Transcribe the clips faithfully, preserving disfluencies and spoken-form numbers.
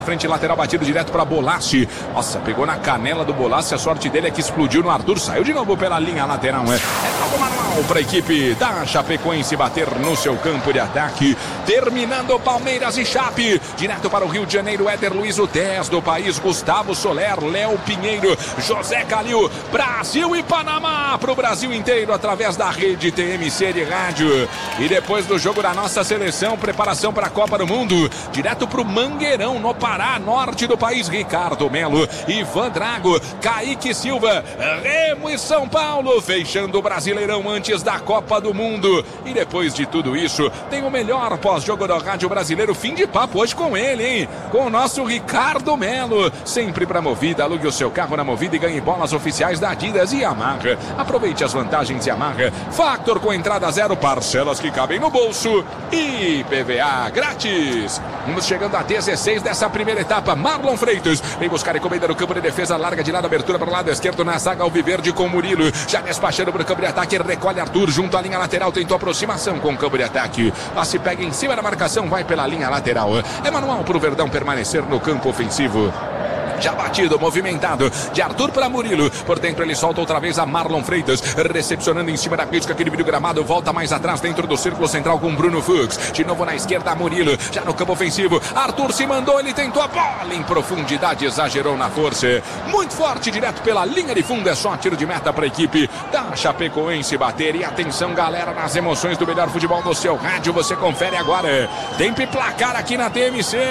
Frente lateral batido direto para Bolassi. Nossa, pegou na canela do Bolassi. A sorte dele é que explodiu no Arthur. Saiu de novo pela linha lateral. É, é algo manual para a equipe da Chapecoense bater no seu campo de ataque. Terminando Palmeiras e Chape. Direto para o Rio de Janeiro. Éder Luiz, o dez do país. Gustavo Soler, Léo Pinheiro, José Calil. Brasil e Panamá para o Brasil inteiro através da rede T M C de rádio. E depois do jogo da nossa seleção, preparação para a Copa do Mundo. Direto para o Mangueirão, no Pará, norte do país. Ricardo Melo, Ivan Drago, Kaique Silva, Remo e São Paulo, fechando o Brasileirão antes da Copa do Mundo. E depois de tudo isso, tem o melhor pós-jogo do rádio brasileiro. Fim de papo hoje com ele, hein? Com o nosso Ricardo Melo. Sempre para Movida, alugue o seu carro na Movida e ganhe bolas oficiais da Adidas e Yamaha. Aproveite as vantagens Yamaha. Factor com entrada zero, parcelas que cabem no bolso e I P V A grátis. Vamos chegando a dezesseis dessa primeira etapa. Marlon Freitas vem buscar encomenda no campo de defesa, larga de lado, abertura para o lado esquerdo na zaga alviverde com Murilo, já despachando para o campo de ataque, recolhe Arthur junto à linha lateral, tentou aproximação com o campo de ataque, lá se pega em cima da marcação, vai pela linha lateral. É manual para o Verdão permanecer no campo ofensivo. Já batido, movimentado, de Arthur para Murilo. Por dentro ele solta outra vez a Marlon Freitas, recepcionando em cima da crítica, aquele vídeo gramado, volta mais atrás dentro do círculo central com Bruno Fux. De novo na esquerda, Murilo, já no campo ofensivo. Arthur se mandou, ele tentou a bola em profundidade, exagerou na força. Muito forte, direto pela linha de fundo, é só tiro de meta para a equipe da Chapecoense bater. E atenção, galera, nas emoções do melhor futebol do seu rádio, você confere agora. Tempo e placar aqui na T M C.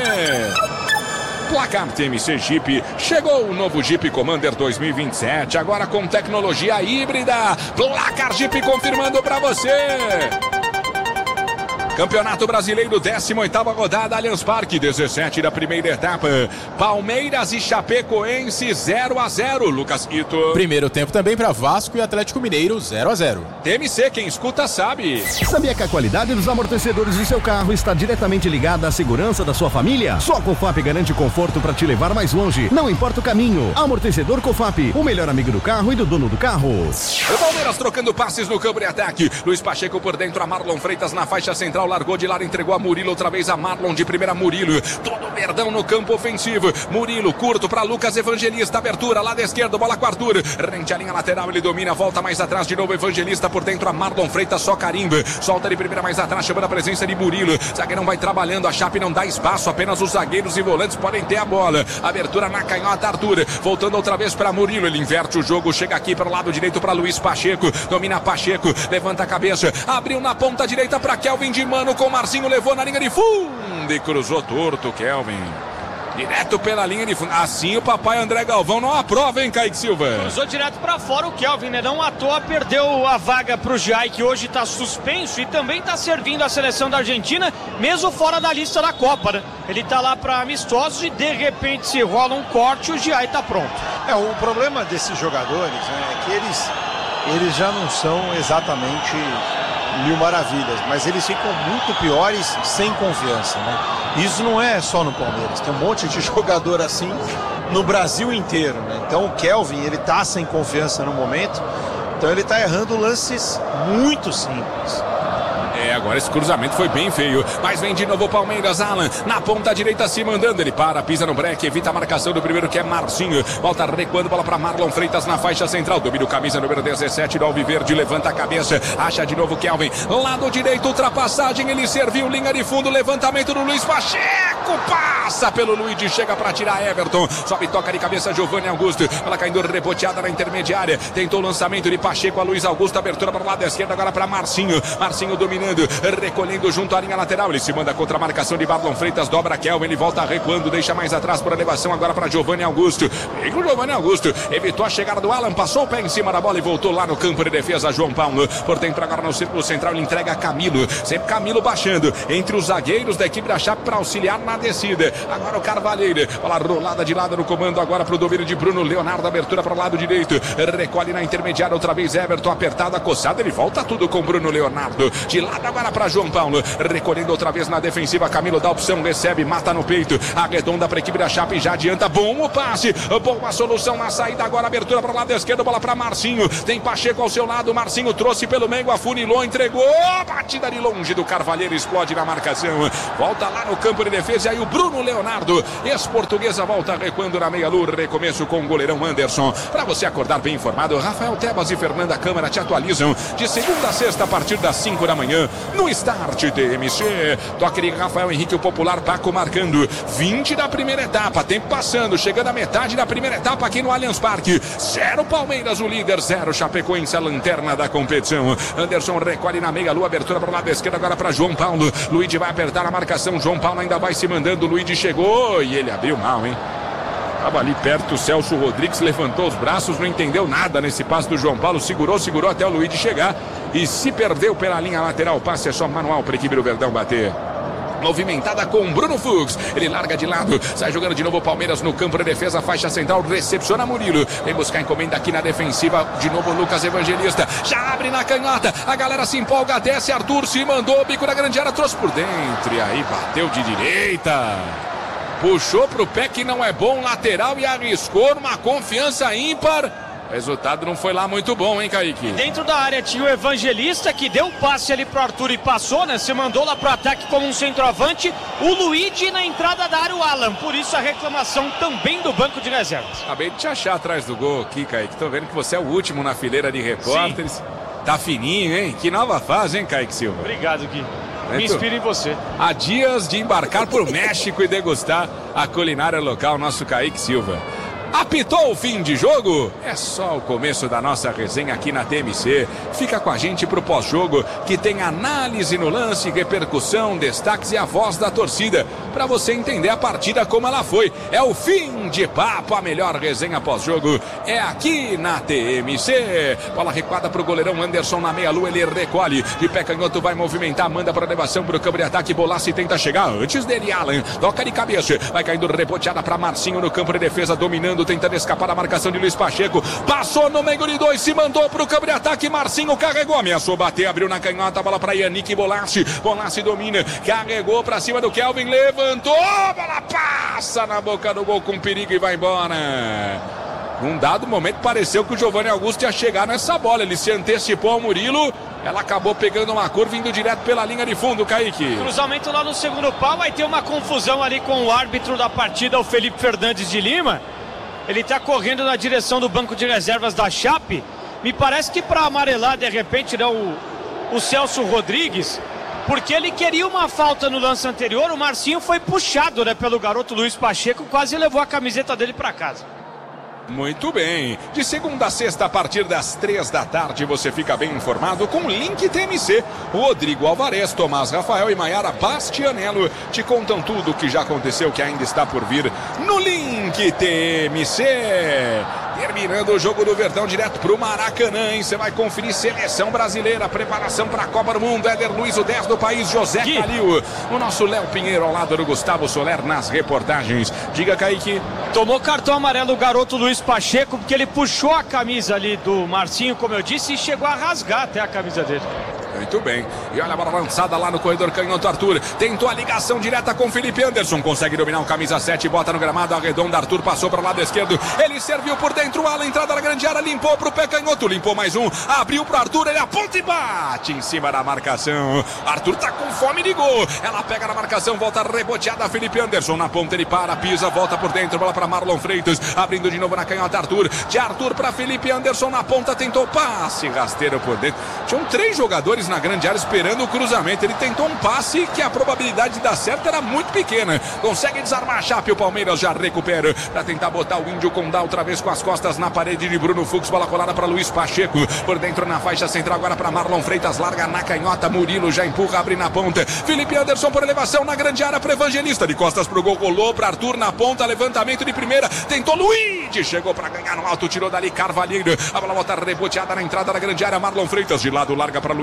Placar T M C Jeep, chegou o novo Jeep Commander dois mil e vinte e sete, agora com tecnologia híbrida. Placar Jeep confirmando para você. Campeonato Brasileiro, décima oitava rodada, Allianz Parque, dezessete da primeira etapa. Palmeiras e Chapecoense zero a zero. Lucas Ito. Primeiro tempo também para Vasco e Atlético Mineiro zero a zero. T M C, quem escuta sabe. Sabia que a qualidade dos amortecedores do seu carro está diretamente ligada à segurança da sua família? Só a Cofap garante conforto para te levar mais longe, não importa o caminho. Amortecedor Cofap, o melhor amigo do carro e do dono do carro. O Palmeiras trocando passes no campo de ataque. Luiz Pacheco por dentro, a Marlon Freitas na faixa central. Largou de lado, entregou a Murilo, outra vez a Marlon de primeira, Murilo. Todo o Verdão no campo ofensivo. Murilo, curto para Lucas Evangelista, abertura, lado esquerdo, bola com Arthur. Rente a linha lateral, ele domina, volta mais atrás de novo, Evangelista por dentro, a Marlon Freitas, só carimba. Solta de primeira mais atrás, chamando a presença de Murilo. Zagueirão vai trabalhando, a Chape não dá espaço, apenas os zagueiros e volantes podem ter a bola. Abertura na canhota, Arthur. Voltando outra vez para Murilo, ele inverte o jogo, chega aqui para o lado direito para Luiz Pacheco. Domina Pacheco, levanta a cabeça, abriu na ponta direita para Kelvin de Mano com Marcinho, levou na linha de fundo e cruzou torto, Kelvin. Direto pela linha de fundo. Assim o papai André Galvão não aprova, hein, Kaique Silva? Cruzou direto pra fora o Kelvin, né? Não à toa perdeu a vaga pro Giai, que hoje tá suspenso e também tá servindo a seleção da Argentina, mesmo fora da lista da Copa, né? Ele tá lá pra amistosos e de repente se rola um corte, o Giai tá pronto. É, o problema desses jogadores, né, é que eles, eles já não são exatamente mil maravilhas, mas eles ficam muito piores sem confiança, né? Isso não é só no Palmeiras, tem um monte de jogador assim no Brasil inteiro, né? Então o Kelvin, ele tá sem confiança no momento, então ele tá errando lances muito simples. É, agora esse cruzamento foi bem feio, mas vem de novo o Palmeiras, Alan, na ponta direita se mandando, ele para, pisa no breque, evita a marcação do primeiro que é Marcinho, volta recuando, bola para Marlon Freitas na faixa central, domina o camisa número dezessete do Alviverde, levanta a cabeça, acha de novo Kelvin, lado direito, ultrapassagem, ele serviu, linha de fundo, levantamento do Luiz Pacheco, passa pelo Luigi, chega para tirar Everton, sobe, toca de cabeça Giovanni Augusto, ela caindo reboteada na intermediária, tentou o lançamento de Pacheco a Luiz Augusto, abertura para o lado esquerdo, agora para Marcinho, Marcinho dominando, recolhendo junto à linha lateral, ele se manda contra a marcação de Marlon Freitas, dobra Kelvin, ele volta recuando, deixa mais atrás por elevação agora para Giovanni Augusto, vem com o Giovanni Augusto, evitou a chegada do Alan, passou o pé em cima da bola e voltou lá no campo de defesa, João Paulo, por dentro agora no círculo central, ele entrega a Camilo, sempre Camilo baixando, entre os zagueiros da equipe da Chape para auxiliar na descida, agora o Carvalheiro, bola rolada de lado no comando agora para o domínio de Bruno Leonardo, abertura para o lado direito, recolhe na intermediária outra vez Everton, apertado, acossado, ele volta tudo com Bruno Leonardo, de lado agora agora para João Paulo, recolhendo outra vez na defensiva, Camilo dá opção, recebe, mata no peito, arredonda para a equipe da Chape, já adianta, bom o passe, boa solução na saída, agora abertura para o lado esquerdo, bola para Marcinho, tem Pacheco ao seu lado, Marcinho trouxe pelo meio, afunilou, entregou, batida de longe do Carvalheiro, explode na marcação, volta lá no campo de defesa, e aí o Bruno Leonardo, ex-portuguesa, volta recuando na meia-lua, recomeço com o goleirão Anderson. Para você acordar bem informado, Rafael Tebas e Fernanda Câmara te atualizam de segunda a sexta a partir das cinco da manhã no Start T M C. Toque de Rafael Henrique, o popular Paco marcando vinte da primeira etapa, tempo passando, chegando à metade da primeira etapa aqui no Allianz Parque. Zero Palmeiras, o líder, zero Chapecoense, a lanterna da competição. Anderson recolhe na meia-lua, abertura para o lado esquerdo agora para João Paulo. Luigi vai apertar a marcação, João Paulo ainda vai se mandando, Luigi chegou e ele abriu mal, hein? Estava ali perto o Celso Rodrigues, levantou os braços, não entendeu nada nesse passe do João Paulo, segurou, segurou até o Luigi chegar e se perdeu pela linha lateral. O passe é só manual para a equipe do Verdão bater. Movimentada com Bruno Fux, ele larga de lado, sai jogando de novo o Palmeiras no campo de defesa, faixa central, recepciona Murilo, vem buscar encomenda aqui na defensiva, de novo Lucas Evangelista, já abre na canhota, a galera se empolga, desce, Arthur se mandou, bico na grande área, trouxe por dentro, e aí bateu de direita. Puxou pro pé que não é bom, lateral, e arriscou numa confiança ímpar. O resultado não foi lá muito bom, hein, Kaique? Dentro da área tinha o Evangelista que deu o passe ali pro Arthur e passou, né? Se mandou lá pro ataque como um centroavante. O Luigi na entrada da área, o Alan. Por isso a reclamação também do banco de reservas. Acabei de te achar atrás do gol aqui, Kaique. Tô vendo que você é o último na fileira de repórteres. Sim. Tá fininho, hein? Que nova fase, hein, Kaique Silva? Obrigado, Gui. Me inspiro em você. Há dias de embarcar para o México e degustar a culinária local, nosso Kaique Silva. Apitou o fim de jogo? É só o começo da nossa resenha aqui na T M C. Fica com a gente pro pós-jogo, que tem análise no lance, repercussão, destaques e a voz da torcida, para você entender a partida como ela foi. É o fim de papo, a melhor resenha pós-jogo é aqui na T M C. Bola recuada pro goleirão Anderson na meia-lua, ele recolhe, de pé canhoto vai movimentar, manda para elevação pro campo de ataque, Bolassi tenta chegar antes dele, Alan, toca de cabeça, vai caindo reboteada para Marcinho no campo de defesa, dominando, tentando escapar da marcação de Luiz Pacheco, passou no meio de dois, se mandou pro campo de ataque, Marcinho carregou, ameaçou bater, abriu na canhota, bola para Yannick, Bolassi, Bolassi domina, carregou para cima do Kelvin, levantou, bola passa na boca do gol com perigo e vai embora. Num dado momento pareceu que o Giovanni Augusto ia chegar nessa bola, ele se antecipou ao Murilo, ela acabou pegando uma curva, indo direto pela linha de fundo, Kaique. Cruzamento lá no segundo pau, vai ter uma confusão ali com o árbitro da partida, o Felipe Fernandes de Lima. Ele está correndo na direção do banco de reservas da Chape. Me parece que para amarelar de repente não, o, o Celso Rodrigues, porque ele queria uma falta no lance anterior. O Marcinho foi puxado, né, pelo garoto Luiz Pacheco, quase levou a camiseta dele para casa. Muito bem, de segunda a sexta a partir das três da tarde você fica bem informado com o Link T M C. Rodrigo Alvarez, Tomás Rafael e Maiara Bastianello te contam tudo o que já aconteceu, que ainda está por vir no Link T M C. Terminando o jogo do Verdão direto pro Maracanã, hein? Você vai conferir seleção brasileira, preparação para a Copa do Mundo. Éder Luiz, o dez do país, José Gui. Calil, o nosso Léo Pinheiro ao lado do Gustavo Soler nas reportagens. Diga, Kaique. Tomou cartão amarelo o garoto Luiz Pacheco, porque ele puxou a camisa ali do Marcinho, como eu disse, e chegou a rasgar até a camisa dele. Muito bem, e olha a bola lançada lá no corredor canhoto, Arthur tentou a ligação direta com Felipe Anderson, consegue dominar o camisa sete, bota no gramado, arredonda, Arthur passou para o lado esquerdo, ele serviu por dentro, a entrada da grande área, limpou para o pé canhoto, limpou mais um, abriu para o Arthur, ele aponta e bate em cima da marcação. Arthur tá com fome de gol, ela pega na marcação, volta reboteada, Felipe Anderson na ponta, ele para, pisa, volta por dentro, bola para Marlon Freitas, abrindo de novo na canhota, Arthur, de Arthur para Felipe Anderson na ponta, tentou passe, rasteiro por dentro. Tinham três jogadores na grande área esperando o cruzamento, ele tentou um passe que a probabilidade de dar certo era muito pequena, consegue desarmar a Chape, o Palmeiras já recupera para tentar botar o Índio Condá outra vez com as costas na parede de Bruno Fux, bola colada para Luiz Pacheco, por dentro na faixa central agora para Marlon Freitas, larga na canhota, Murilo já empurra, abre na ponta, Felipe Anderson por elevação na grande área para Evangelista, de costas pro gol, rolou para Arthur na ponta, levantamento de primeira, tentou Luigi, chegou para ganhar no alto, tirou dali Carvalheiro, a bola volta reboteada na entrada da grande área, Marlon Freitas de lado, larga para Luiz Pacheco,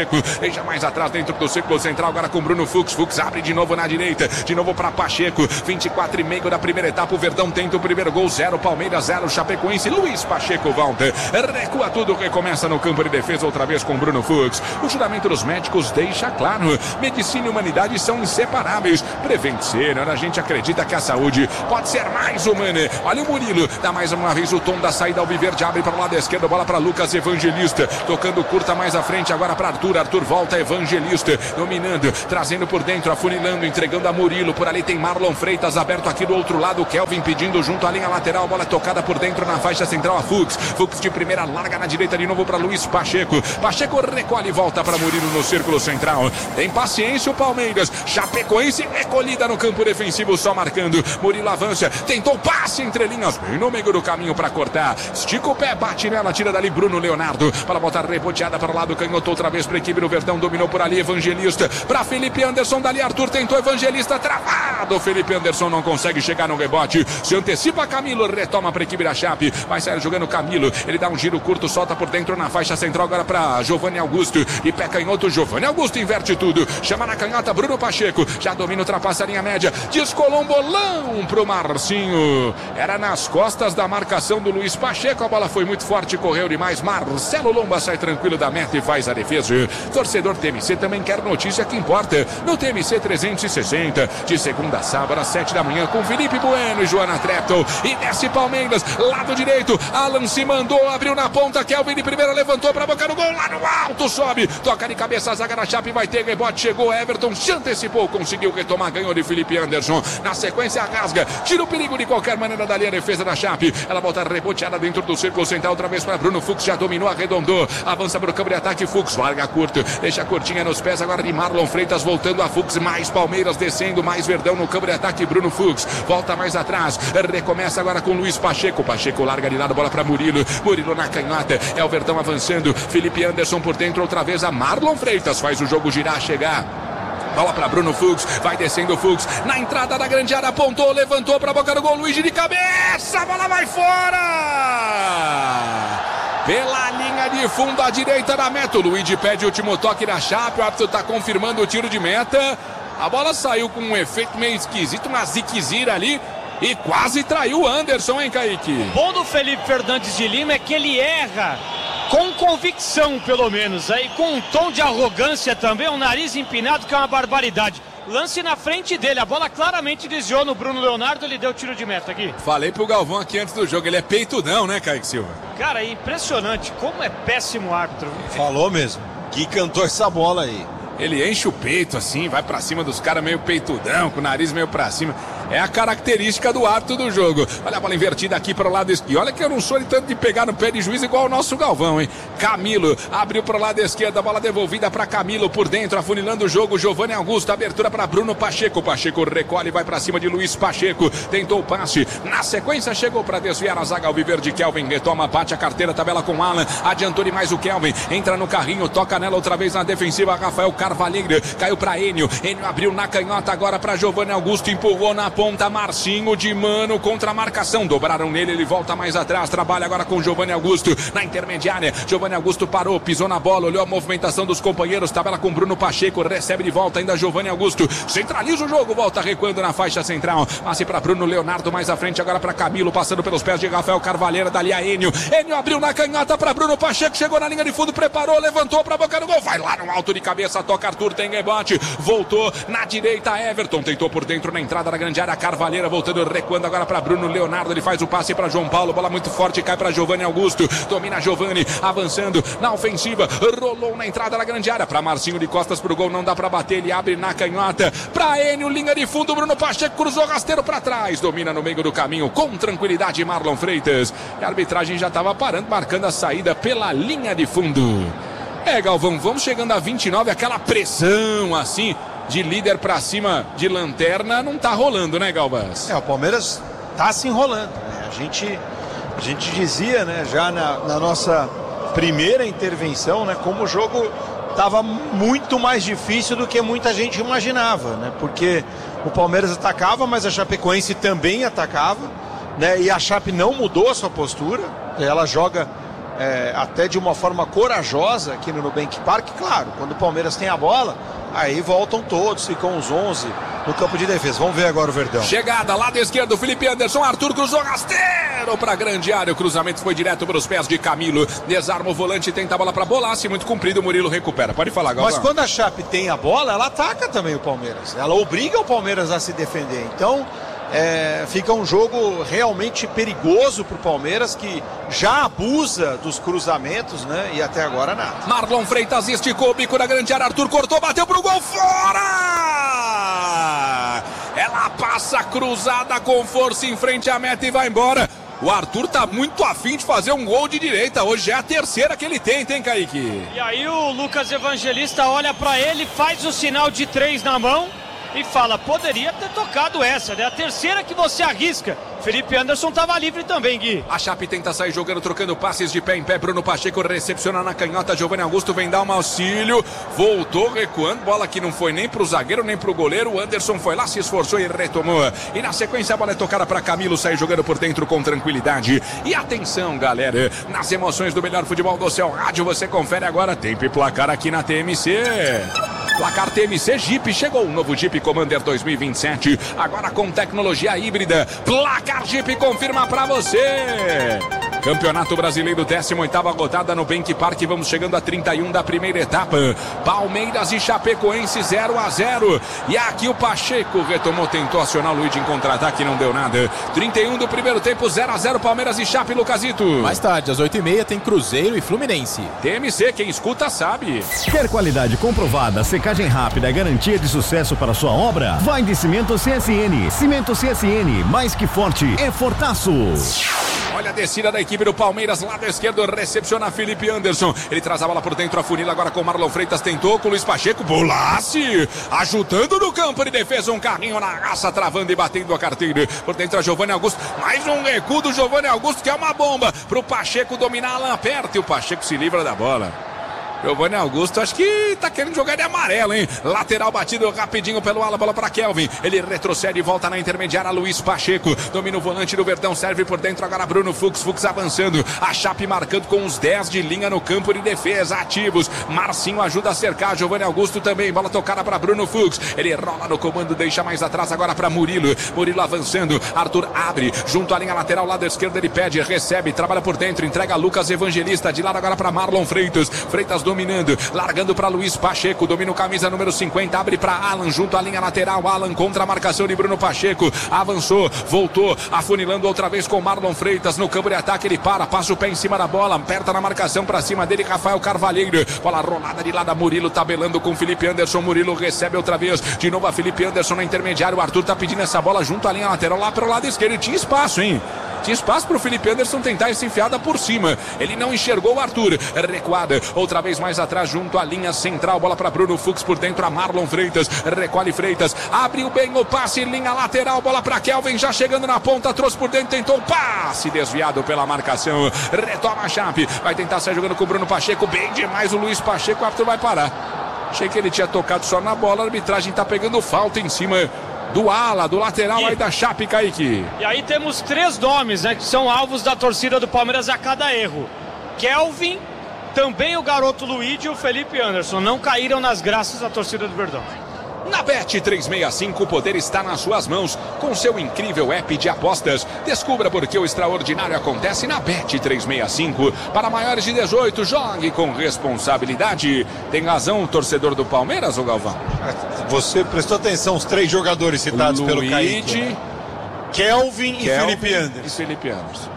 Pacheco, deixa mais atrás dentro do círculo central, agora com Bruno Fux. Fux abre de novo na direita, de novo para Pacheco. vinte e quatro e meio da primeira etapa, o Verdão tenta o primeiro gol, zero Palmeiras, zero Chapecoense. Luiz Pacheco volta, recua tudo, recomeça no campo de defesa outra vez com Bruno Fux. O juramento dos médicos deixa claro, medicina e humanidade são inseparáveis. Prevent Senior, a gente acredita que a saúde pode ser mais humana. Olha o Murilo, dá mais uma vez o tom da saída ao Viverde, abre para o lado esquerdo, bola para Lucas Evangelista, tocando curta mais à frente, agora para Arthur, Arthur volta, Evangelista, dominando, trazendo por dentro, afunilando, entregando a Murilo, por ali tem Marlon Freitas aberto aqui do outro lado, Kelvin pedindo junto à linha lateral, bola tocada por dentro na faixa central a Fux, Fux de primeira, larga na direita de novo para Luiz Pacheco, Pacheco recolhe e volta para Murilo no círculo central, tem paciência o Palmeiras, Chapecoense recolhida no campo defensivo, só marcando, Murilo avança, tentou passe entre linhas, bem no meio do caminho para cortar, estica o pé, bate nela, tira dali Bruno Leonardo, para botar reboteada para o lado, canhotou outra vez para a equipe do Verdão, dominou por ali Evangelista, para Felipe Anderson, dali Arthur tentou Evangelista, travado, Felipe Anderson não consegue chegar no rebote, se antecipa Camilo, retoma para a equipe da Chape, vai sair jogando Camilo, ele dá um giro curto, solta por dentro na faixa central, agora para Giovanni Augusto, e pé canhoto, Giovanni Augusto inverte tudo, chama na canhota Bruno Pacheco, já domina, ultrapassa a linha média, descolou um bolão pro Marcinho, era nas costas da marcação do Luiz Pacheco, a bola foi muito forte, correu demais, Marcelo Lomba sai tranquilo da meta e faz a defesa. Torcedor T M C também quer notícia que importa, no T M C trezentos e sessenta, de segunda a sábado às sete da manhã, com Felipe Bueno e Joana Trepton, e desce Palmeiras, lado direito, Alan se mandou, abriu na ponta, Kelvin de primeira, levantou pra boca do gol, lá no alto, sobe, toca de cabeça, a zaga da Chape vai ter rebote, chegou Everton, se antecipou, conseguiu retomar, ganhou de Felipe Anderson, na sequência rasga, tira o perigo de qualquer maneira dali a defesa da Chape, ela volta reboteada dentro do círculo central, outra vez para Bruno Fux, já dominou, arredondou, avança para o campo de ataque, Fux, larga curto, deixa a curtinha nos pés, agora de Marlon Freitas, voltando a Fux, mais Palmeiras descendo, mais Verdão no campo de ataque, Bruno Fux, volta mais atrás, recomeça agora com Luiz Pacheco, Pacheco larga de lado, bola para Murilo, Murilo na canhota, é o Verdão avançando, Felipe Anderson por dentro, outra vez a Marlon Freitas, faz o jogo girar, chegar, bola para Bruno Fux, vai descendo o Fux, na entrada da grande área, apontou, levantou para a boca do gol, Luiz de cabeça, a bola vai fora! Pela linha de fundo à direita da meta, o Luigi pede o último toque da Chape, o árbitro está confirmando o tiro de meta, a bola saiu com um efeito meio esquisito, uma ziquezira ali, e quase traiu o Anderson, hein, Kaique? O bom do Felipe Fernandes de Lima é que ele erra com convicção, pelo menos, aí com um tom de arrogância também, um nariz empinado que é uma barbaridade. Lance na frente dele, a bola claramente desviou no Bruno Leonardo, ele deu tiro de meta aqui. Falei pro Galvão aqui antes do jogo, ele é peitudão, né, Kaique Silva? Cara, é impressionante, como é péssimo árbitro. Falou mesmo, que cantou essa bola aí. Ele enche o peito assim, vai pra cima dos caras meio peitudão, com o nariz meio pra cima. É a característica do árbitro do jogo. Olha a bola invertida aqui para o lado esquerdo. Olha que eu não sou de tanto de pegar no pé de juiz igual o nosso Galvão, hein? Camilo abriu para o lado esquerdo, a bola devolvida para Camilo por dentro, afunilando o jogo. Giovanni Augusto, abertura para Bruno Pacheco. Pacheco recolhe, vai para cima de Luiz Pacheco. Tentou o passe. Na sequência chegou para desviar a zaga Alviverde. Kelvin retoma, bate a carteira, tabela com Alan. Adiantou demais o Kelvin. Entra no carrinho, toca nela outra vez na defensiva. Rafael Carvalheira caiu para Enio. Enio abriu na canhota agora para Giovanni Augusto. Empurrou na ponta, Marcinho de mano contra a marcação, dobraram nele, ele volta mais atrás, trabalha agora com Giovanni Augusto, na intermediária, Giovanni Augusto parou, pisou na bola, olhou a movimentação dos companheiros, tabela com Bruno Pacheco, recebe de volta ainda Giovanni Augusto, centraliza o jogo, volta recuando na faixa central, passe para Bruno Leonardo, mais à frente agora para Camilo, passando pelos pés de Rafael Carvalheira, dali a Enio, Enio abriu na canhota para Bruno Pacheco, chegou na linha de fundo, preparou, levantou para a boca do gol, vai lá no alto de cabeça, toca Arthur, tem rebote, voltou na direita, Everton, tentou por dentro na entrada da grande área, Carvalheira voltando, recuando agora para Bruno Leonardo, ele faz o passe para João Paulo, bola muito forte, cai para Giovanni Augusto, domina Giovanni, avançando na ofensiva, rolou na entrada da grande área, para Marcinho de costas pro gol, não dá para bater, ele abre na canhota, para Enio, linha de fundo, Bruno Pacheco cruzou rasteiro para trás, domina no meio do caminho, com tranquilidade Marlon Freitas, e a arbitragem já estava parando, marcando a saída pela linha de fundo. É, Galvão, vamos chegando a vinte e nove, aquela pressão assim, de líder pra cima de lanterna, não tá rolando, né, Galvas? É, o Palmeiras tá se enrolando, né? A gente, a gente dizia, né, já na, na nossa primeira intervenção, né, como o jogo tava muito mais difícil do que muita gente imaginava, né? Porque o Palmeiras atacava, mas a Chapecoense também atacava, né? E a Chape não mudou a sua postura, ela joga é, até de uma forma corajosa aqui no Nubank Park. Claro, quando o Palmeiras tem a bola, aí voltam todos, ficam os onze no campo de defesa. Vamos ver agora o Verdão. Chegada, lado esquerdo, Felipe Anderson, Arthur cruzou rasteiro para grande área, o cruzamento foi direto para os pés de Camilo, desarma o volante, tenta a bola para Bolassi, muito comprido, o Murilo recupera. Pode falar, Galvão. Mas quando a Chape tem a bola, ela ataca também o Palmeiras, ela obriga o Palmeiras a se defender, então é, fica um jogo realmente perigoso para o Palmeiras, que já abusa dos cruzamentos, né? E até agora nada. Marlon Freitas esticou o bico da grande área, Arthur cortou, bateu pro gol, fora! Ela passa cruzada com força em frente à meta e vai embora. O Arthur tá muito afim de fazer um gol de direita, hoje é a terceira que ele tem, tem, Kaique? E aí o Lucas Evangelista olha para ele, faz o sinal de três na mão e fala, poderia ter tocado essa, é né? A terceira que você arrisca. Felipe Anderson estava livre também, Gui. A Chape tenta sair jogando, trocando passes de pé em pé. Bruno Pacheco recepciona na canhota. Giovanni Augusto vem dar um auxílio. Voltou recuando. Bola que não foi nem pro zagueiro, nem pro goleiro. O Anderson foi lá, se esforçou e retomou. E na sequência a bola é tocada para Camilo. Sai jogando por dentro com tranquilidade. E atenção, galera. Nas emoções do melhor futebol do seu rádio, você confere agora. Tempo e placar aqui na T M C. Placar T M C Jeep. Chegou o novo Jeep Commander dois mil e vinte e sete. Agora com tecnologia híbrida. Placar Jeep confirma pra você. Campeonato Brasileiro, décima oitava rodada no Nubank Park. Vamos chegando a trinta e um da primeira etapa. Palmeiras e Chapecoense zero a zero. E aqui o Pacheco retomou, tentou acionar o Luiz em contra-ataque, não deu nada. trinta e um do primeiro tempo, zero a zero Palmeiras e Chape, Lucasito. Mais tarde, às oito e meia, tem Cruzeiro e Fluminense. T M C, quem escuta sabe. Quer qualidade comprovada, secagem rápida e garantia de sucesso para sua obra? Vai de Cimento C S N. Cimento C S N, mais que forte, é fortaço. Olha a descida da equipe do Palmeiras, lado esquerdo, recepciona Felipe Anderson. Ele traz a bola por dentro, a funila agora com Marlon Freitas, tentou com o Luiz Pacheco, Bolassi, ajudando no campo de defesa, um carrinho na raça, travando e batendo a carteira. Por dentro a Giovanni Augusto, mais um recuo do Giovanni Augusto, que é uma bomba, pro Pacheco dominar, Alan aperta e o Pacheco se livra da bola. Giovanni Augusto, acho que tá querendo jogar de amarelo, hein? Lateral batido rapidinho pelo ala, bola para Kelvin. Ele retrocede e volta na intermediária, Luiz Pacheco. Domina o volante do Verdão, serve por dentro agora Bruno Fux. Fux avançando. A Chape marcando com os dez de linha no campo de defesa, ativos. Marcinho ajuda a cercar, Giovanni Augusto também. Bola tocada para Bruno Fux. Ele rola no comando, deixa mais atrás agora para Murilo. Murilo avançando. Arthur abre, junto à linha lateral, lado esquerdo ele pede, recebe, trabalha por dentro, entrega Lucas Evangelista. De lado agora para Marlon Freitas. Freitas dominando, largando para Luiz Pacheco, domina o camisa número cinquenta, abre para Alan, junto à linha lateral, Alan contra a marcação de Bruno Pacheco, avançou, voltou, afunilando outra vez com Marlon Freitas, no campo de ataque ele para, passa o pé em cima da bola, aperta na marcação para cima dele, Rafael Carvalheiro, bola rolada de lado, Murilo tabelando com Felipe Anderson, Murilo recebe outra vez, de novo a Felipe Anderson na intermediária, o Arthur tá pedindo essa bola junto à linha lateral, lá para o lado esquerdo, tinha espaço, hein? Tinha espaço para o Felipe Anderson tentar essa enfiada por cima. Ele não enxergou o Arthur. Recuada, outra vez mais atrás, junto à linha central. Bola para Bruno Fux por dentro a Marlon Freitas. Recolhe Freitas. Abriu bem o passe, linha lateral. Bola para Kelvin, já chegando na ponta. Trouxe por dentro, tentou o passe. Desviado pela marcação. Retoma a Chape. Vai tentar sair jogando com o Bruno Pacheco. Bem demais o Luiz Pacheco. O Arthur vai parar. Achei que ele tinha tocado só na bola. A arbitragem tá pegando falta em cima do ala, do lateral e aí da Chape, Kaique. E aí temos três nomes, né, que são alvos da torcida do Palmeiras a cada erro. Kelvin, também o garoto Luigi e o Felipe Anderson. Não caíram nas graças da torcida do Verdão. Na Bet trezentos e sessenta e cinco, o poder está nas suas mãos. Com seu incrível app de apostas, descubra por que o extraordinário acontece na Bet trezentos e sessenta e cinco. Para maiores de dezoito, jogue com responsabilidade. Tem razão o torcedor do Palmeiras, ô Galvão? Você prestou atenção os três jogadores citados Luigi, pelo Kaique? Kelvin, Kelvin e Felipe Anderson. E Felipe Anderson.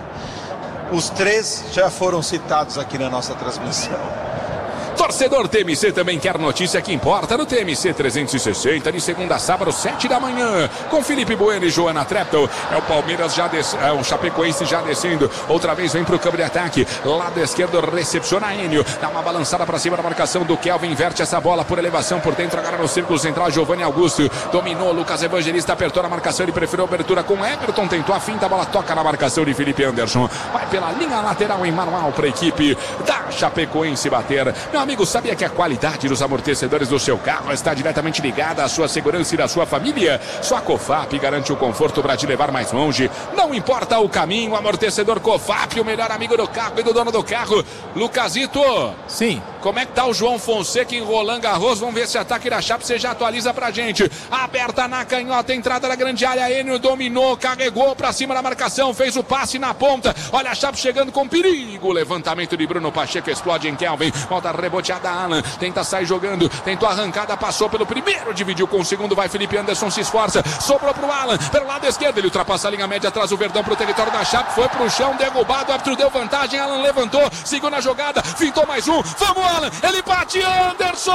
Os três já foram citados aqui na nossa transmissão. Torcedor T M C também quer notícia que importa no T M C trezentos e sessenta, de segunda a sábado, sete da manhã, com Felipe Bueno e Joana Treptow. É o Palmeiras já descendo, é o Chapecoense já descendo, outra vez vem pro campo de ataque, lado esquerdo recepciona Enio, dá uma balançada para cima da marcação do Kelvin, inverte essa bola por elevação por dentro, agora no círculo central, Giovanni Augusto, dominou, Lucas Evangelista apertou na marcação, ele preferiu a abertura com Everton, tentou a finta, a bola toca na marcação de Felipe Anderson, vai pela linha lateral em manual para a equipe da Chapecoense bater. Meu amigo, amigo, sabia que a qualidade dos amortecedores do seu carro está diretamente ligada à sua segurança e da sua família? Só a Cofap garante o conforto para te levar mais longe. Não importa o caminho, amortecedor Cofap, o melhor amigo do carro e do dono do carro. Lucasito. Sim. Como é que tá o João Fonseca em Roland Garros? Vamos ver se ataque da Chape você já atualiza pra gente. Aberta na canhota, entrada da grande área. Enio dominou, carregou pra cima da marcação, fez o passe na ponta. Olha a Chape chegando com perigo. Levantamento de Bruno Pacheco, explode em Kelvin. Volta reboteada Alan, tenta sair jogando, tentou arrancada, passou pelo primeiro, dividiu com o segundo, vai Felipe Anderson, se esforça, sobrou pro Alan, pelo lado esquerdo, ele ultrapassa a linha média, traz o Verdão pro território da Chape, foi pro chão, derrubado, o árbitro deu vantagem, Alan levantou, seguiu na jogada, fintou mais um, vamos Alan, ele bate, Anderson!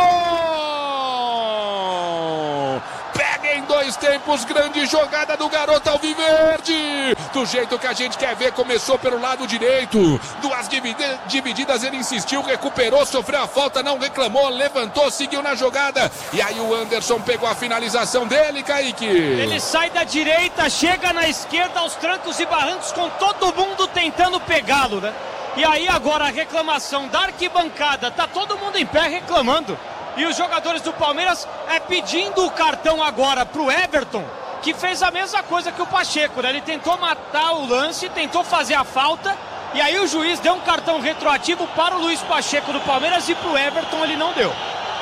Pega em dois tempos, grande jogada do garoto Alviverde, do jeito que a gente quer ver, começou pelo lado direito, duas divididas, ele insistiu, recuperou, sofreu a falta, não reclamou, levantou, seguiu na jogada, e aí o Anderson pegou a finalização dele, Kaique. Ele sai da direita, chega na esquerda, aos trancos e barrancos, com todo mundo tentando pegá-lo, né? E aí agora a reclamação da arquibancada, tá todo mundo em pé reclamando. E os jogadores do Palmeiras é pedindo o cartão agora pro Everton, que fez a mesma coisa que o Pacheco, né? Ele tentou matar o lance, tentou fazer a falta, e aí o juiz deu um cartão retroativo para o Luiz Pacheco do Palmeiras e pro Everton ele não deu.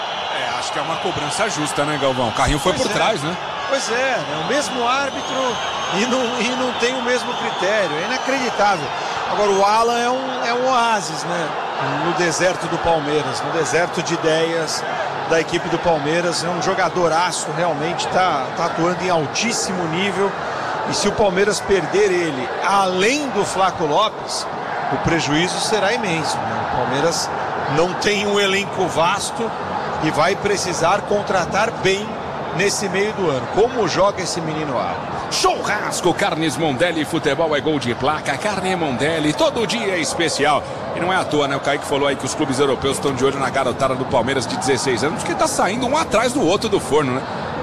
É, acho que é uma cobrança justa, né, Galvão? O carrinho foi Pois por é. trás, né? Pois é, né? O mesmo árbitro e não, e não tem o mesmo critério, é inacreditável. Agora o Alan é um, é um oásis, né? No deserto do Palmeiras, no deserto de ideias da equipe do Palmeiras, é um jogadoraço, realmente está tá atuando em altíssimo nível, e se o Palmeiras perder ele, além do Flaco Lopes, o prejuízo será imenso, né? O Palmeiras não tem um elenco vasto e vai precisar contratar bem nesse meio do ano. Como joga esse menino Alan? Churrasco, Carnes Mondelli, futebol é gol de placa, carne Mondelli, todo dia é especial. E não é à toa, né? O Kaique falou aí que os clubes europeus estão de olho na garotada do Palmeiras de dezesseis anos, porque tá saindo um atrás do outro do forno, né?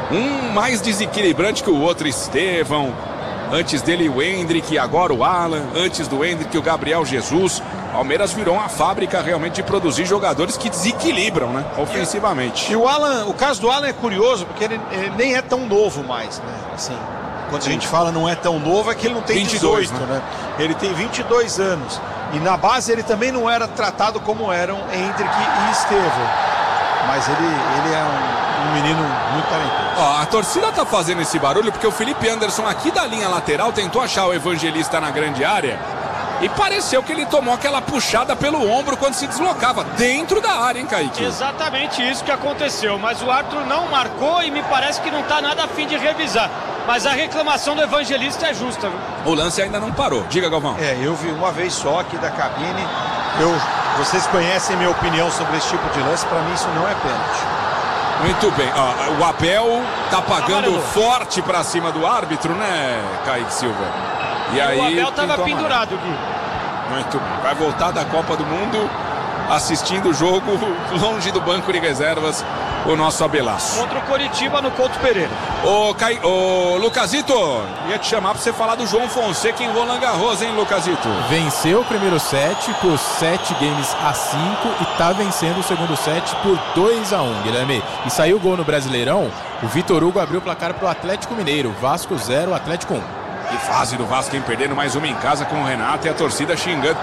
Um mais desequilibrante que o outro, Estevão. Antes dele o Hendrick, agora o Alan. Antes do Hendrick o Gabriel Jesus. Palmeiras virou uma fábrica realmente de produzir jogadores que desequilibram, né? Ofensivamente. E o Alan, o caso do Alan é curioso, porque ele, ele nem é tão novo mais, né? Assim, quando a gente fala não é tão novo, é que ele não tem vinte e dois, dezoito, né? né? Ele tem vinte e dois anos. E na base ele também não era tratado como eram Hendrick e Estevão. Mas ele, ele é um, um menino muito talentoso. Ó, a torcida tá fazendo esse barulho porque o Felipe Anderson aqui da linha lateral tentou achar o Evangelista na grande área. E pareceu que ele tomou aquela puxada pelo ombro quando se deslocava dentro da área, hein, Kaique? Exatamente isso que aconteceu, mas o árbitro não marcou e me parece que não tá nada a fim de revisar. Mas a reclamação do Evangelista é justa, viu? O lance ainda não parou. Diga, Galvão. É, eu vi uma vez só aqui da cabine. Eu, vocês conhecem minha opinião sobre esse tipo de lance, para mim isso não é pênalti. Muito bem. Ó, o Abel tá pagando Amarelo. forte pra cima do árbitro, né, Kaique Silva? E, E aí, o Abel tava pintou pendurado, Gui. Muito bem. Vai voltar da Copa do Mundo assistindo o jogo longe do banco de reservas, o nosso Abelaço. Contra o Coritiba no Couto Pereira. Ô, Cai... Ô, Lucasito, ia te chamar pra você falar do João Fonseca em Roland Garros, hein, Lucasito? Venceu o primeiro set por sete games a cinco e tá vencendo o segundo set por dois a um, Guilherme. E saiu o gol no Brasileirão, o Vitor Hugo abriu o placar pro Atlético Mineiro, Vasco zero, Atlético um. Que fase do Vasco, hein? Perdendo mais uma em casa com o Renato e a torcida xingando.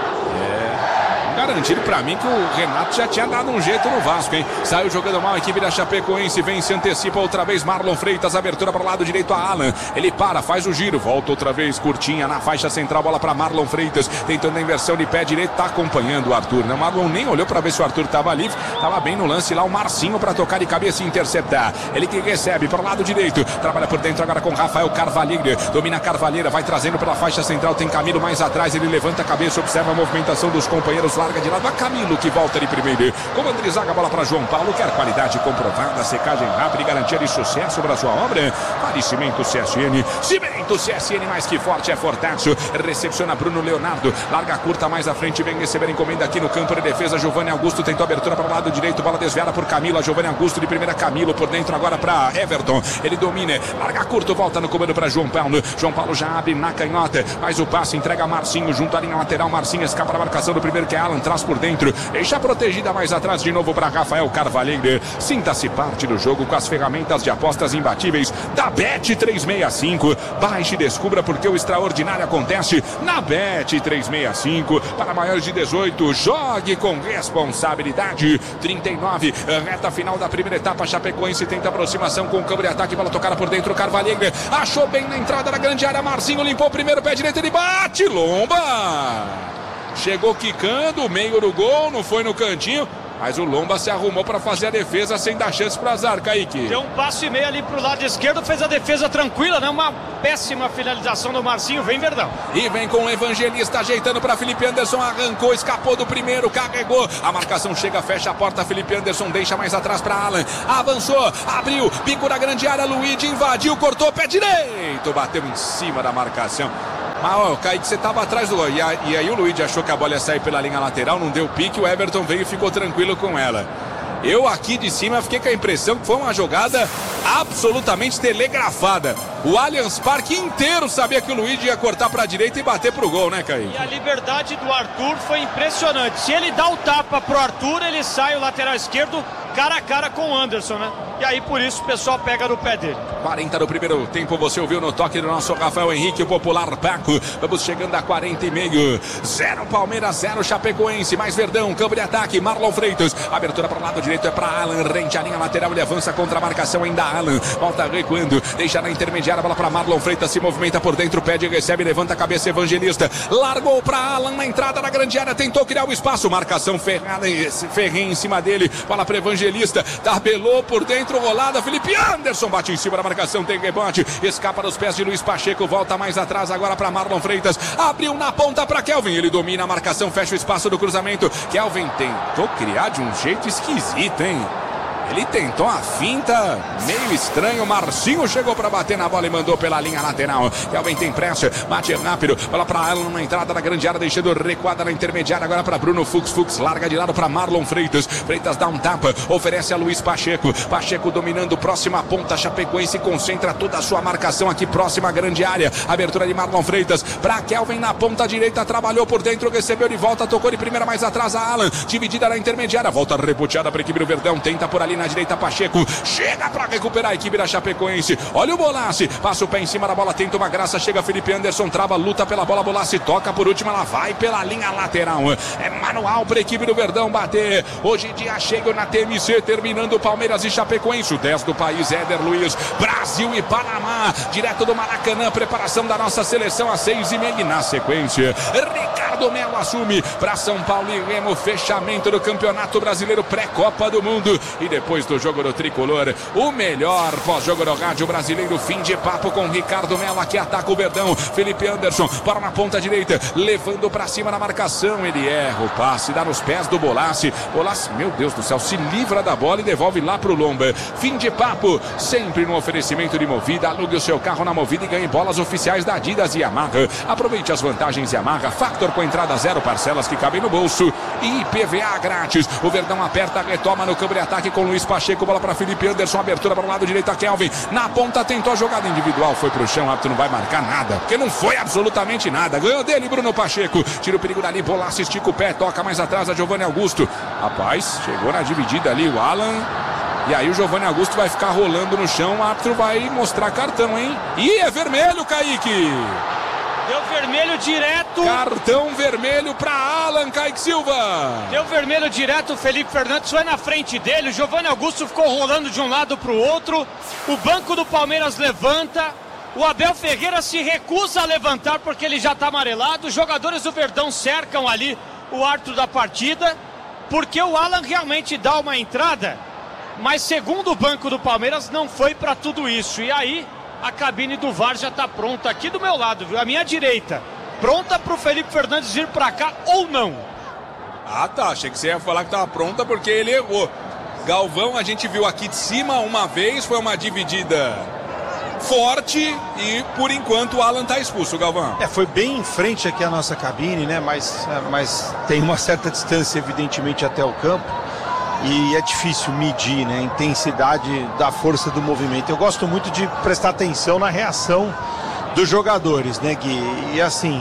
É garantido pra mim que o Renato já tinha dado um jeito no Vasco, hein? Saiu jogando mal a equipe da Chapecoense, vem, se antecipa outra vez Marlon Freitas, abertura para o lado direito a Alan, ele para, faz o giro, volta outra vez, curtinha na faixa central, bola para Marlon Freitas, tentando a inversão de pé direito, tá acompanhando o Arthur, né? O Marlon nem olhou para ver se o Arthur tava livre, tava bem no lance lá, o Marcinho para tocar de cabeça e interceptar, ele que recebe para o lado direito, trabalha por dentro agora com Rafael Carvalheira, domina Carvalheira, vai trazendo pela faixa central, tem Camilo mais atrás, ele levanta a cabeça, observa a movimentação dos companheiros, larga de lado a Camilo que volta de primeiro, com Andrizaga, bola para João Paulo, quer qualidade comprovada, secagem rápida e garantia de sucesso para sua obra, Falecimento C S N, Cimento oferecimento C S N, mais que forte é Fortácio. Recepciona Bruno Leonardo, larga curta mais à frente, vem receber encomenda aqui no campo de defesa. Giovanni Augusto tentou abertura para o lado direito, bola desviada por Camilo. Giovanni Augusto de primeira, Camilo por dentro agora para Everton. Ele domina, larga curto, volta no comando para João Paulo. João Paulo já abre na canhota, faz o passe, entrega a Marcinho junto à linha lateral. Marcinho escapa da marcação do primeiro, que é Alan, traz por dentro, deixa protegida mais atrás de novo para Rafael Carvalheiro. Sinta-se parte do jogo com as ferramentas de apostas imbatíveis da Bet trezentos e sessenta e cinco. Baixe e descubra porque o extraordinário acontece na Bet trezentos e sessenta e cinco. Para maiores de dezoito, jogue com responsabilidade. trinta e nove, reta final da primeira etapa. Chapecoense tenta aproximação com o câmbio de ataque, bola tocada por dentro. Carvalheiro achou bem na entrada da grande área. Marcinho limpou o primeiro, pé direito, ele bate, Lomba chegou quicando, meio do gol, não foi no cantinho, mas o Lomba se arrumou para fazer a defesa sem dar chance para azar, Kaique. Deu um passo e meio ali pro lado esquerdo, fez a defesa tranquila, né? Uma péssima finalização do Marcinho, vem Verdão. E vem com o Evangelista ajeitando para Felipe Anderson, arrancou, escapou do primeiro, carregou, a marcação chega, fecha a porta, Felipe Anderson deixa mais atrás para Alan, avançou, abriu, bico da grande área, Luigi invadiu, cortou, pé direito, bateu em cima da marcação. Mas, ó, Kaique, você estava atrás do gol. E, e aí o Luigi achou que a bola ia sair pela linha lateral, não deu pique, o Everton veio e ficou tranquilo com ela. Eu aqui de cima fiquei com a impressão que foi uma jogada absolutamente telegrafada. O Allianz Parque inteiro sabia que o Luigi ia cortar para a direita e bater pro gol, né, Kaique? E a liberdade do Arthur foi impressionante. Se ele dá o tapa pro Arthur, ele sai o lateral esquerdo cara a cara com o Anderson, né? E aí por isso o pessoal pega no pé dele. quarenta do primeiro tempo, você ouviu no toque do nosso Rafael Henrique, o popular Paco. Vamos chegando a quarenta e meio. Zero Palmeiras, zero Chapecoense. Mais Verdão, campo de ataque, Marlon Freitas. Abertura para o lado direito é para Alan. Rente a linha lateral, ele avança contra a marcação ainda Alan. Volta recuando, deixa na intermediária, bola para Marlon Freitas. Se movimenta por dentro, pede, recebe, levanta a cabeça, Evangelista. Largou para Alan na entrada da grande área, tentou criar o espaço. Marcação ferrada, Ferrinha em cima dele. Bola para Evangelista. Tabelou por dentro, rolada. Felipe Anderson bate em cima da marcação, tem rebote, escapa dos pés de Luiz Pacheco, volta mais atrás agora para Marlon Freitas, abriu na ponta para Kelvin, ele domina a marcação, fecha o espaço do cruzamento. Kelvin tentou criar de um jeito esquisito, hein? Ele tentou a finta, meio estranho. Marcinho chegou para bater na bola e mandou pela linha lateral. Kelvin tem pressa, bate rápido, bola para Alan na entrada da grande área, deixando recuada na intermediária agora para Bruno Fux. Fux larga de lado para Marlon Freitas. Freitas dá um tapa, oferece a Luiz Pacheco. Pacheco dominando, próxima ponta. Chapecoense concentra toda a sua marcação aqui próxima à grande área. Abertura de Marlon Freitas para Kelvin na ponta direita, trabalhou por dentro, recebeu de volta, tocou de primeira mais atrás a Alan, dividida na intermediária, volta reboteada para a equipe do Verdão, tenta por ali na direita Pacheco, chega para recuperar a equipe da Chapecoense. Olha o Bolassi, passa o pé em cima da bola, tenta uma graça, chega Felipe Anderson, trava, luta pela bola, Bolassi toca por último, ela vai pela linha lateral. É manual para a equipe do Verdão bater. Hoje dia chega na T M C, terminando Palmeiras e Chapecoense. O dez do país, Éder Luiz, Brasil e Panamá, direto do Maracanã, preparação da nossa seleção às seis e meia. Na sequência, Ricardo Melo assume para São Paulo e Remo, fechamento do Campeonato Brasileiro pré-Copa do Mundo. E depois do jogo do Tricolor, o melhor pós-jogo do rádio brasileiro, fim de papo com Ricardo Melo, que ataca o Verdão. Felipe Anderson para na ponta direita, levando para cima na marcação, ele erra o passe, dá nos pés do Bolassi. Bolassi, meu Deus do céu, se livra da bola e devolve lá pro Lomba. Fim de papo, sempre no oferecimento de Movida. Alugue o seu carro na Movida e ganhe bolas oficiais da Adidas e Yamaha. Aproveite as vantagens Yamaha, Factor com entrada zero, parcelas que cabem no bolso e I P V A grátis. O Verdão aperta, retoma no campo de ataque com Luiz Pacheco. Bola para Felipe Anderson, abertura para o lado direito a Kelvin, na ponta tentou a jogada individual, foi pro chão, o árbitro não vai marcar nada, porque não foi absolutamente nada, ganhou dele Bruno Pacheco, tira o perigo dali, Bolassi estica o pé, toca mais atrás a Giovanni Augusto, rapaz, chegou na dividida ali o Alan, e aí o Giovanni Augusto vai ficar rolando no chão, o árbitro vai mostrar cartão, hein, e é vermelho, Kaique! Deu vermelho direto. Cartão vermelho para Alan, Kaique Silva. Deu vermelho direto, o Felipe Fernandes foi na frente dele, o Giovanni Augusto ficou rolando de um lado para o outro. O banco do Palmeiras levanta. O Abel Ferreira se recusa a levantar porque ele já está amarelado. Os jogadores do Verdão cercam ali o árbitro da partida, porque o Alan realmente dá uma entrada, mas segundo o banco do Palmeiras não foi para tudo isso. E aí a cabine do V A R já está pronta aqui do meu lado, viu? À minha direita. Pronta para o Felipe Fernandes vir para cá ou não? Ah, tá. Achei que você ia falar que estava pronta porque ele errou. Galvão, a gente viu aqui de cima uma vez, foi uma dividida forte e, por enquanto, o Alan tá expulso, Galvão. É, foi bem em frente aqui a nossa cabine, né? Mas, mas tem uma certa distância, evidentemente, até o campo. E é difícil medir, né, a intensidade da força do movimento. Eu gosto muito de prestar atenção na reação dos jogadores, né, Gui? E assim,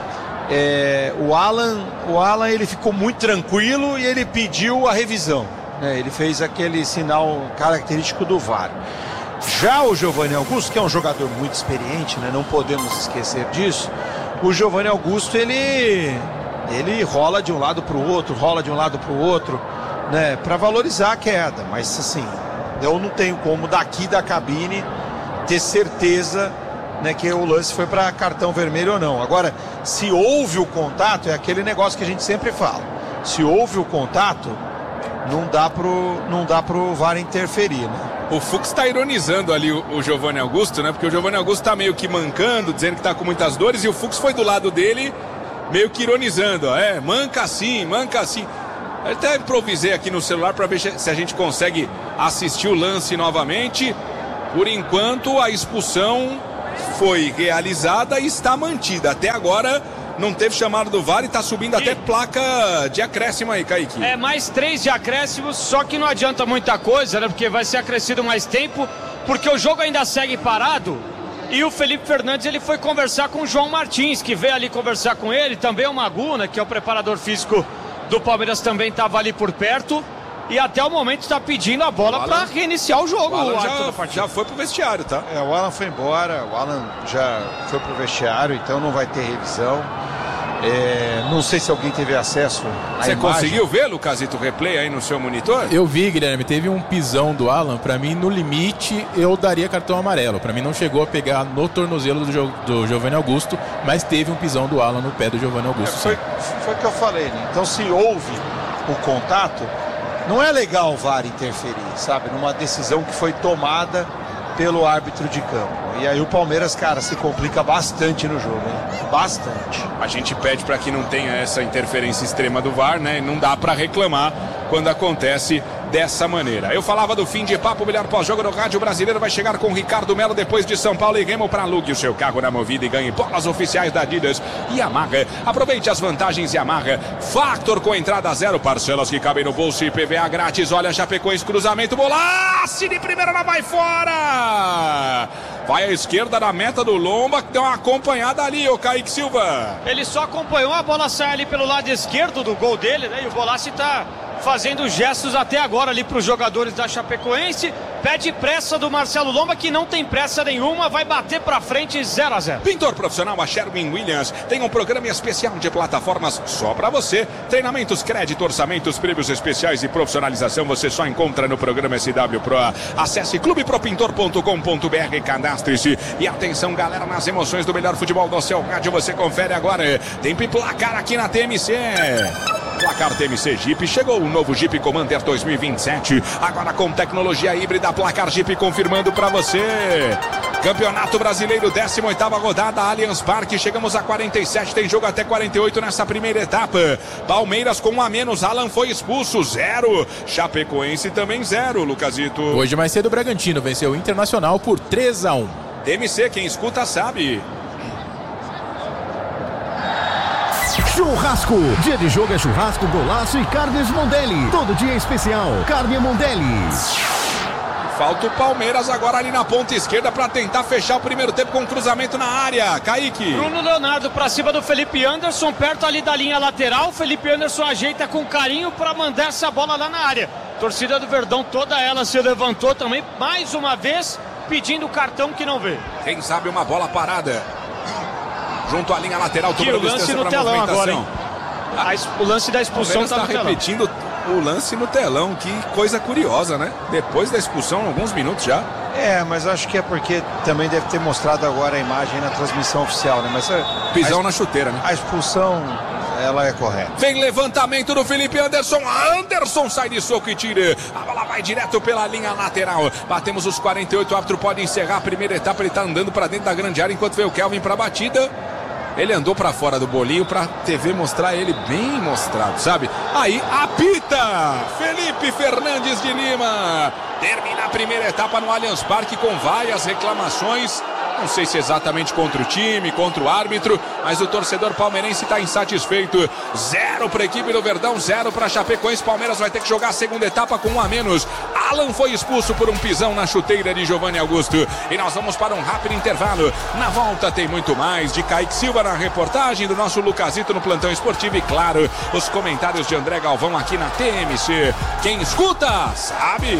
é, o Alan, o Alan ele ficou muito tranquilo e ele pediu a revisão, né? Ele fez aquele sinal característico do V A R. Já o Giovanni Augusto, que é um jogador muito experiente, né, não podemos esquecer disso. O Giovanni Augusto, ele, ele rola de um lado para o outro, rola de um lado para o outro, né, para valorizar a queda, mas assim, eu não tenho como daqui da cabine ter certeza, né, que o lance foi para cartão vermelho ou não. Agora, se houve o contato, é aquele negócio que a gente sempre fala, se houve o contato, não dá pro, não dá pro V A R interferir, né? O Fux está ironizando ali o, o Giovanni Augusto, né, porque o Giovanni Augusto tá meio que mancando, dizendo que tá com muitas dores, e o Fux foi do lado dele meio que ironizando, ó, é, manca assim, manca assim. Eu até improvisei aqui no celular para ver se a gente consegue assistir o lance novamente. Por enquanto, a expulsão foi realizada e está mantida. Até agora, não teve chamado do V A R e está subindo e... até placa de acréscimo aí, Kaique. É, mais três de acréscimos, só que não adianta muita coisa, né? Porque vai ser acrescido mais tempo, porque o jogo ainda segue parado. E o Felipe Fernandes, ele foi conversar com o João Martins, que veio ali conversar com ele. Também o Magu, né, que é o preparador físico do Palmeiras, também estava ali por perto e até o momento está pedindo a bola para reiniciar o jogo. O Alan já, já foi pro vestiário, tá? É, o Alan foi embora, o Alan já foi pro vestiário, então não vai ter revisão. É, não sei se alguém teve acesso à Você imagem. conseguiu ver, Lucasito, o replay aí no seu monitor? Eu vi, Guilherme, teve um pisão do Alan. Pra mim, no limite, eu daria cartão amarelo. Pra mim, não chegou a pegar no tornozelo do, jo do Giovanni Augusto, mas teve um pisão do Alan no pé do Giovanni Augusto. É, foi, foi o que eu falei, né? Então, se houve o contato, não é legal o V A R interferir, sabe? Numa decisão que foi tomada pelo árbitro de campo. E aí o Palmeiras, cara, se complica bastante no jogo, hein? Bastante. A gente pede para que não tenha essa interferência extrema do V A R, né? Não dá para reclamar quando acontece dessa maneira. Eu falava do fim de papo, o melhor pós-jogo no rádio brasileiro vai chegar com Ricardo Melo depois de São Paulo e Remo para alugue o seu carro na Movida e ganhe bolas oficiais da Adidas e Yamaha. Aproveite as vantagens Yamaha. Factor com entrada zero, parcelas que cabem no bolso e I P V A grátis. Olha, Chapecoense, cruzamento, bolaço de primeira, ela vai fora. Vai à esquerda na meta do Lomba, que deu uma acompanhada ali, o Kaique Silva. Ele só acompanhou, a bola sai ali pelo lado esquerdo do gol dele, né? E o Bolassi tá fazendo gestos até agora ali para os jogadores da Chapecoense. Pede pressa do Marcelo Lomba, que não tem pressa nenhuma, vai bater para frente, zero a zero. Pintor profissional a Sherwin Williams tem um programa especial de plataformas só para você. Treinamentos, crédito, orçamentos, prêmios especiais e profissionalização você só encontra no programa S W Pro. Acesse clube pro pintor ponto com ponto b r, cadastre-se. E atenção, galera, nas emoções do melhor futebol do seu rádio, você confere agora. Tempo e placar aqui na T M C. Placar T M C Jeep, chegou o novo Jeep Commander dois mil e vinte e sete, agora com tecnologia híbrida. Placar Jeep confirmando para você. Campeonato Brasileiro, décima oitava rodada, Allianz Parque, chegamos a quarenta e sete, tem jogo até quarenta e oito nessa primeira etapa. Palmeiras com um a menos, Alan foi expulso, zero. Chapecoense também zero, Lucasito. Hoje mais cedo o Bragantino venceu o Internacional por três a um. T M C, quem escuta sabe. Churrasco. Dia de jogo é churrasco, golaço e carnes Mondelli. Todo dia é especial. Carne Mondelli. Falta o Palmeiras agora ali na ponta esquerda para tentar fechar o primeiro tempo com um cruzamento na área. Kaique. Bruno Leonardo para cima do Felipe Anderson, perto ali da linha lateral. Felipe Anderson ajeita com carinho para mandar essa bola lá na área. Torcida do Verdão, toda ela se levantou também, mais uma vez, pedindo o cartão que não vê. Quem sabe uma bola parada. Junto à linha lateral, tomando distância para a movimentação. Agora, hein? A, o lance da expulsão está tá repetindo o lance no telão. Que coisa curiosa, né? Depois da expulsão, alguns minutos já. É, mas acho que é porque também deve ter mostrado agora a imagem na transmissão oficial, né? Mas pisão na chuteira, né? A expulsão, ela é correta. Vem levantamento do Felipe Anderson. Anderson sai de soco e tira. A bola vai direto pela linha lateral. Batemos os quarenta e oito, o árbitro pode encerrar a primeira etapa. Ele tá andando para dentro da grande área enquanto vem o Kelvin para a batida. Ele andou pra fora do bolinho pra T V mostrar ele bem mostrado, sabe? Aí apita Felipe Fernandes de Lima. Termina a primeira etapa no Allianz Parque com várias reclamações. Não sei se exatamente contra o time, contra o árbitro, mas o torcedor palmeirense está insatisfeito. Zero para a equipe do Verdão, zero para a Chapecoense. Palmeiras vai ter que jogar a segunda etapa com um a menos. Alan foi expulso por um pisão na chuteira de Giovanni Augusto. E nós vamos para um rápido intervalo. Na volta tem muito mais de Kaique Silva na reportagem do nosso Lucasito no Plantão Esportivo. E claro, os comentários de André Galvão aqui na T M C. Quem escuta, sabe.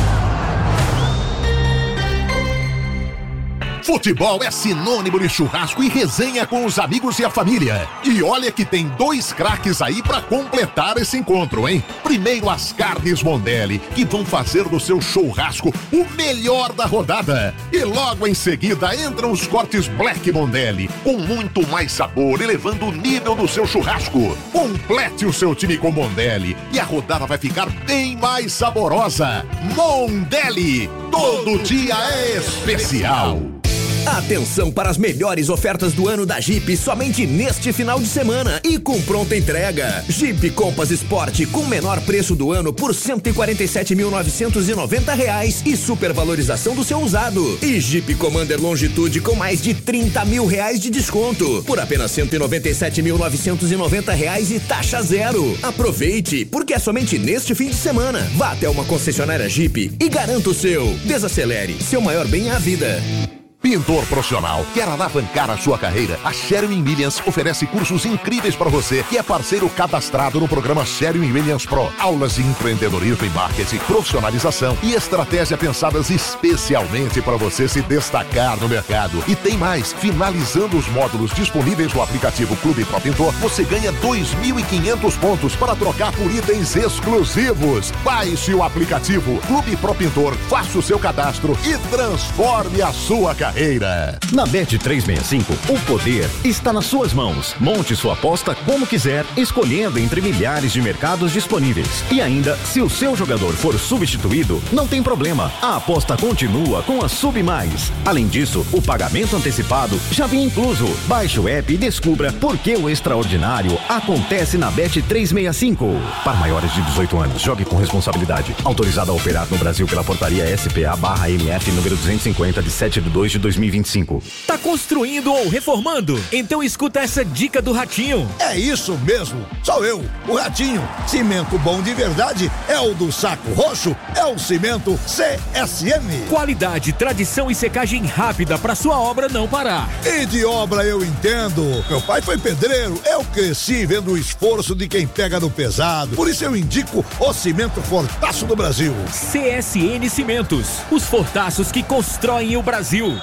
Futebol é sinônimo de churrasco e resenha com os amigos e a família. E olha que tem dois craques aí pra completar esse encontro, hein? Primeiro as carnes Mondelli, que vão fazer do seu churrasco o melhor da rodada. E logo em seguida entram os cortes Black Mondelli, com muito mais sabor, elevando o nível do seu churrasco. Complete o seu time com Mondelli e a rodada vai ficar bem mais saborosa. Mondelli, todo dia é especial. Atenção para as melhores ofertas do ano da Jeep somente neste final de semana e com pronta entrega. Jeep Compass Sport com menor preço do ano por cento e quarenta e sete mil novecentos e noventa reais e supervalorização do seu usado. E Jeep Commander Longitude com mais de trinta mil reais de desconto por apenas cento e noventa e sete mil novecentos e noventa reais e taxa zero. Aproveite, porque é somente neste fim de semana. Vá até uma concessionária Jeep e garanta o seu. Desacelere, seu maior bem é a vida. Pintor profissional, quer alavancar a sua carreira? A Sherwin-Williams oferece cursos incríveis para você, que é parceiro cadastrado no programa Sherwin-Williams Pro. Aulas de empreendedorismo e marketing, profissionalização e estratégia pensadas especialmente para você se destacar no mercado. E tem mais, finalizando os módulos disponíveis no aplicativo Clube Pro Pintor, você ganha dois mil e quinhentos pontos para trocar por itens exclusivos. Baixe o aplicativo Clube Pro Pintor, faça o seu cadastro e transforme a sua carreira. Na Bet trezentos e sessenta e cinco, o poder está nas suas mãos. Monte sua aposta como quiser, escolhendo entre milhares de mercados disponíveis. E ainda, se o seu jogador for substituído, não tem problema. A aposta continua com a Sub Mais. Além disso, o pagamento antecipado já vem incluso. Baixe o app e descubra por que o extraordinário acontece na Bet trezentos e sessenta e cinco. Para maiores de dezoito anos, jogue com responsabilidade. Autorizado a operar no Brasil pela portaria S P A barra M F número duzentos e cinquenta de sete de dois de dois mil e vinte e cinco. Tá construindo ou reformando? Então escuta essa dica do Ratinho. É isso mesmo, sou eu, o Ratinho. Cimento bom de verdade é o do Saco Roxo, é o cimento C S M. Qualidade, tradição e secagem rápida para sua obra não parar. E de obra eu entendo. Meu pai foi pedreiro, eu cresci vendo o esforço de quem pega no pesado. Por isso eu indico o cimento Fortaço do Brasil. C S N Cimentos, os fortaços que constroem o Brasil.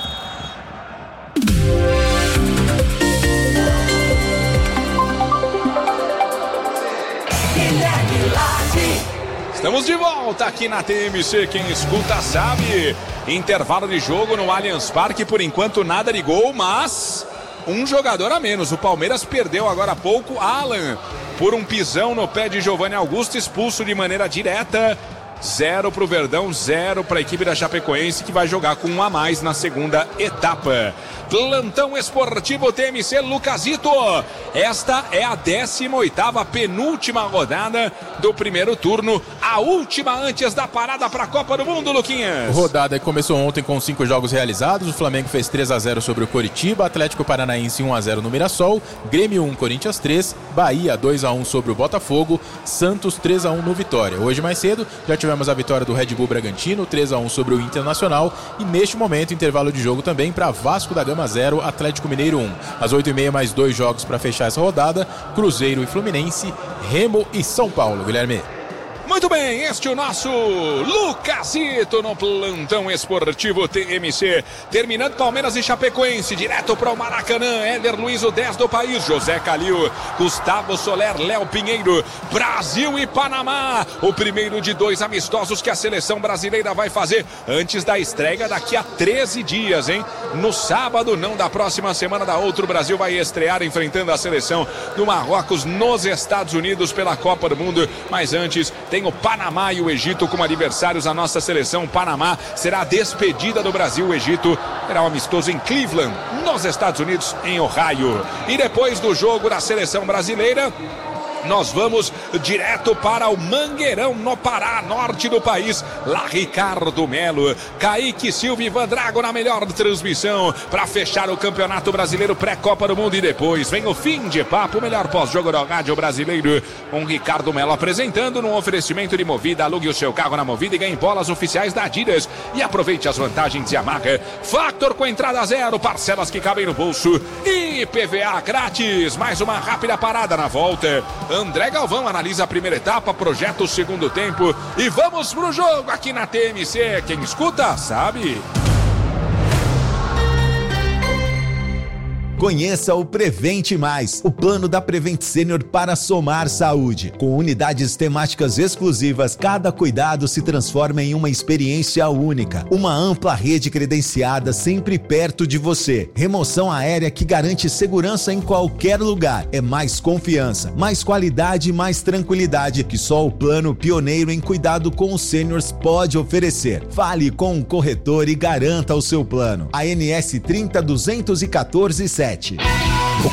Estamos de volta aqui na T M C, quem escuta sabe. Intervalo de jogo no Allianz Parque, por enquanto nada de gol, mas um jogador a menos. O Palmeiras perdeu agora há pouco Alan por um pisão no pé de Giovanni Augusto, expulso de maneira direta. Zero para o Verdão, zero para a equipe da Chapecoense, que vai jogar com um a mais na segunda etapa. Plantão Esportivo T M C, Lucasito. Esta é a décima oitava, penúltima rodada do primeiro turno. A última antes da parada para a Copa do Mundo, Luquinhas. Rodada que começou ontem com cinco jogos realizados. O Flamengo fez três a zero sobre o Coritiba, Atlético Paranaense um a zero no Mirassol, Grêmio um, Corinthians três, Bahia dois a um sobre o Botafogo, Santos três a um no Vitória. Hoje mais cedo já tivemos a vitória do Red Bull Bragantino, três a um sobre o Internacional, e neste momento intervalo de jogo também para Vasco da Gama zero, Atlético Mineiro um. Às oito e meia mais dois jogos para fechar essa rodada, Cruzeiro e Fluminense, Remo e São Paulo. Guilherme. Muito bem, este é o nosso Lucasito no Plantão Esportivo T M C. Terminando Palmeiras e Chapecoense, direto para o Maracanã. Éder Luiz, o dez do país. José Calil, Gustavo Soler, Léo Pinheiro. Brasil e Panamá. O primeiro de dois amistosos que a seleção brasileira vai fazer antes da estreia daqui a treze dias, hein? No sábado, não da próxima semana, da outra, o Brasil vai estrear enfrentando a seleção do Marrocos nos Estados Unidos pela Copa do Mundo. Mas antes, tem o Panamá e o Egito como adversários. A nossa seleção Panamá será a despedida do Brasil. O Egito será um amistoso em Cleveland, nos Estados Unidos, em Ohio. E depois do jogo da seleção brasileira, nós vamos direto para o Mangueirão, no Pará, norte do país. Lá Ricardo Melo, Kaique Silva e Ivan Drago na melhor transmissão para fechar o Campeonato Brasileiro pré-Copa do Mundo. E depois vem o fim de papo, o melhor pós-jogo do rádio brasileiro, com Ricardo Melo apresentando no oferecimento de Movida. Alugue o seu carro na Movida e ganhe bolas oficiais da Adidas e aproveite as vantagens de Yamaha. Factor com entrada zero, parcelas que cabem no bolso e I P V A grátis. Mais uma rápida parada na volta. André Galvão analisa a primeira etapa, projeta o segundo tempo e vamos pro jogo aqui na T M C. Quem escuta sabe. Conheça o Prevente Mais, o plano da Prevent Senior para somar saúde. Com unidades temáticas exclusivas, cada cuidado se transforma em uma experiência única. Uma ampla rede credenciada sempre perto de você. Remoção aérea que garante segurança em qualquer lugar. É mais confiança, mais qualidade e mais tranquilidade que só o plano pioneiro em cuidado com os seniors pode oferecer. Fale com um corretor e garanta o seu plano. A N S trinta duzentos e quatorze sete.